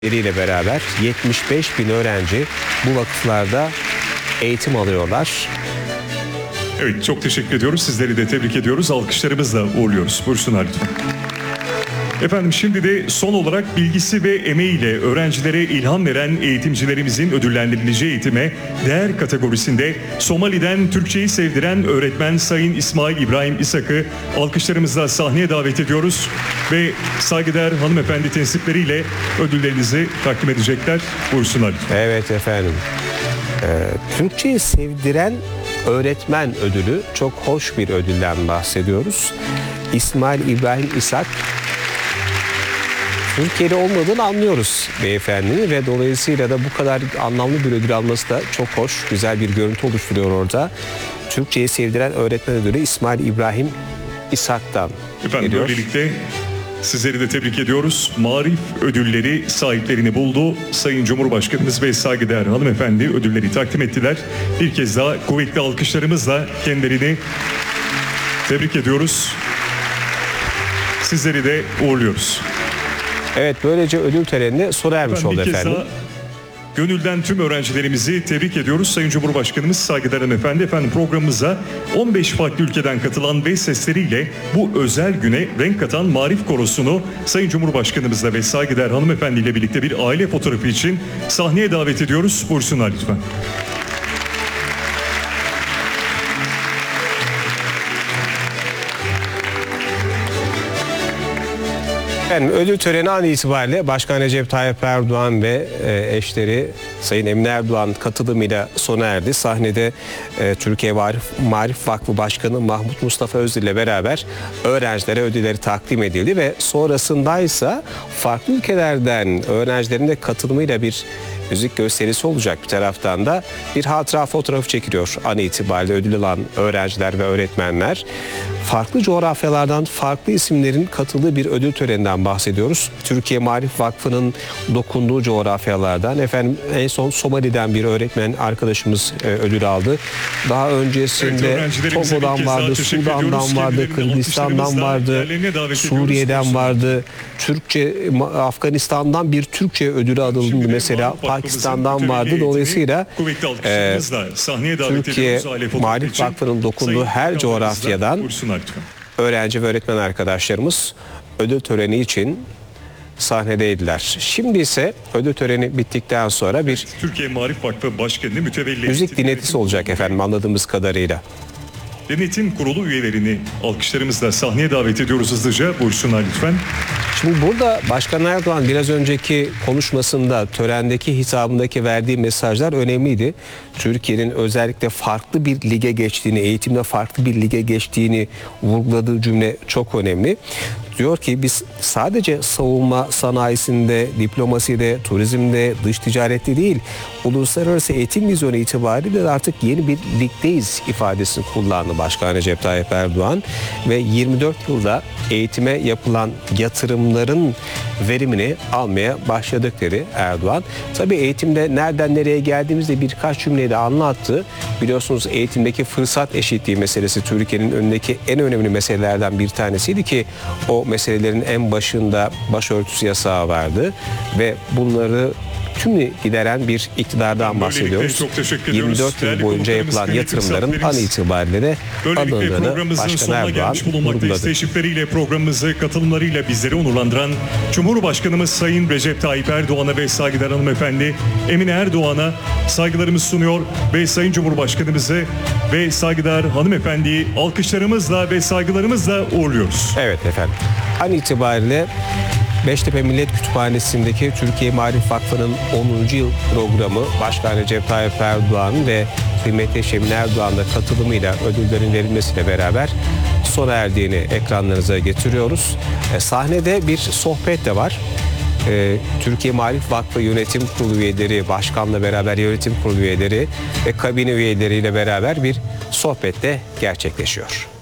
ile beraber 75 bin öğrenci bu vakıflarda eğitim alıyorlar. Evet, çok teşekkür ediyoruz. Sizleri de tebrik ediyoruz. Alkışlarımızla uğurluyoruz. Buyursunlar lütfen. Efendim, şimdi de son olarak bilgisi ve emeğiyle öğrencilere ilham veren eğitimcilerimizin ödüllendirileceği eğitime değer kategorisinde Somali'den Türkçeyi sevdiren öğretmen Sayın İsmail İbrahim İshak'ı alkışlarımızla sahneye davet ediyoruz ve saygıdeğer hanımefendi tensipleriyle ödüllerinizi takdim edecekler. Buyursunlar. Evet efendim. Türkçeyi sevdiren öğretmen ödülü, çok hoş bir ödülden bahsediyoruz. İsmail İbrahim İshak Türkiye'de olmadığını anlıyoruz beyefendinin ve dolayısıyla da bu kadar anlamlı bir ödül alması da çok hoş, güzel bir görüntü oluşturuyor orada. Türkçeyi sevdiren öğretmen ödülü İsmail İbrahim İshak'tan Efendim geliyor. böylelikle sizleri de tebrik ediyoruz. Marif ödülleri sahiplerini buldu. Sayın Cumhurbaşkanımız ve saygıdeğer hanımefendi ödülleri takdim ettiler. Bir kez daha kuvvetli alkışlarımızla kendilerini tebrik ediyoruz. Sizleri de uğurluyoruz. Evet, böylece ödül törenine sona ermiş oldu Bir kez efendim. daha gönülden tüm öğrencilerimizi tebrik ediyoruz. Sayın Cumhurbaşkanımız, saygıdeğer hanımefendi. Efendim, programımıza 15 farklı ülkeden katılan ve sesleriyle bu özel güne renk katan Marif Korosu'nu Sayın Cumhurbaşkanımızla ve saygıdeğer hanımefendiyle birlikte bir aile fotoğrafı için sahneye davet ediyoruz. Buyursunlar lütfen. Efendim, ödül töreni an itibariyle Başkan Recep Tayyip Erdoğan ve eşleri Sayın Emine Erdoğan katılımıyla sona erdi. Sahnede Türkiye Marif Vakfı Başkanı Mahmut Mustafa Özdil ile beraber öğrencilere ödülleri takdim edildi ve sonrasındaysa farklı ülkelerden öğrencilerin de katılımıyla bir müzik gösterisi olacak. Bir taraftan da bir hatıra fotoğrafı çekiliyor an itibariyle ödül alan öğrenciler ve öğretmenler. Farklı coğrafyalardan farklı isimlerin katıldığı bir ödül töreninden bahsediyoruz. Türkiye Marif Vakfı'nın dokunduğu coğrafyalardan, efendim en son Somali'den bir öğretmen arkadaşımız ödül aldı. Daha öncesinde Togo'dan vardı, Sudan'dan vardı, Kırgızistan'dan vardı, Suriye'den vardı. Afganistan'dan bir Türkçe ödülü alındı mesela, Pakistan'dan vardı. Dolayısıyla Türkiye Marif Vakfı'nın dokunduğu her coğrafyadan öğrenci ve öğretmen arkadaşlarımız ödül töreni için sahnedeydiler. Şimdi ise ödül töreni bittikten sonra bir Türkiye Marif Vakfı Başkanı mütevelli müzik dinletisi olacak efendim, anladığımız kadarıyla. Denetim Kurulu üyelerini alkışlarımızla sahneye davet ediyoruz hızlıca. Buyursunlar lütfen. Şimdi burada Başkan Erdoğan biraz önceki konuşmasında törendeki hitabındaki verdiği mesajlar önemliydi. Türkiye'nin özellikle farklı bir lige geçtiğini, eğitimde farklı bir lige geçtiğini vurguladığı cümle çok önemli. Diyor ki biz sadece savunma sanayisinde, diplomaside, turizmde, dış ticarette değil, uluslararası eğitim vizyonu itibariyle de artık yeni bir ligdeyiz ifadesini kullandı Başkan Recep Tayyip Erdoğan ve 24 yılda eğitime yapılan yatırımların verimini almaya başladık dedi Erdoğan. Tabii eğitimde nereden nereye geldiğimizde birkaç cümleyi de anlattı. Biliyorsunuz eğitimdeki fırsat eşitliği meselesi Türkiye'nin önündeki en önemli meselelerden bir tanesiydi ki o meselelerin en başında başörtüsü yasağı vardı ve bunları tümünü gideren bir iktidardan bahsediyoruz. 24 yıl boyunca yapılan yatırımların an itibariyle de alındığını Başkan Erdoğan vurguladı. Teşrifleriyle, programımızı, katılımlarıyla bizleri onurlandıran Cumhurbaşkanımız Sayın Recep Tayyip Erdoğan'a ve saygıdeğer hanımefendi Emine Erdoğan'a saygılarımızı sunuyor ve Sayın Cumhurbaşkanımızı ve saygıdeğer hanımefendiyi alkışlarımızla ve saygılarımızla uğurluyoruz. Evet efendim. An itibariyle Beştepe Millet Kütüphanesi'ndeki Türkiye Marif Vakfı'nın 10. yıl programı Başkan Recep Tayyip Erdoğan ve kıymetli eşi Emine Erdoğan'la katılımıyla ödüllerin verilmesiyle beraber sona erdiğini ekranlarınıza getiriyoruz. Sahnede bir sohbet de var. Türkiye Marif Vakfı Yönetim Kurulu üyeleri, başkanla beraber yönetim kurulu üyeleri ve kabine üyeleriyle beraber bir sohbet de gerçekleşiyor.